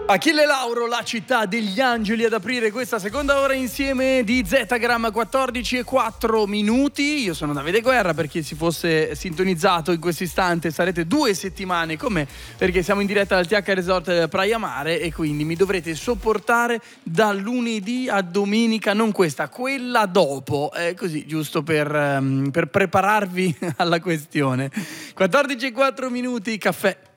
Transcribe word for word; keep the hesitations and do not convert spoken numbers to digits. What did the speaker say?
Achille Lauro, la città degli angeli, ad aprire questa seconda ora insieme di Zetagram. Quattordici e quattro minuti. Io sono Davide Guerra, per chi si fosse sintonizzato in questo istante. Sarete due settimane con me, perché siamo in diretta dal T H Resort Praia Mare e quindi mi dovrete sopportare da lunedì a domenica, non questa, quella dopo, eh, così giusto per, um, per prepararvi alla questione. Quattordici e quattro minuti, caffè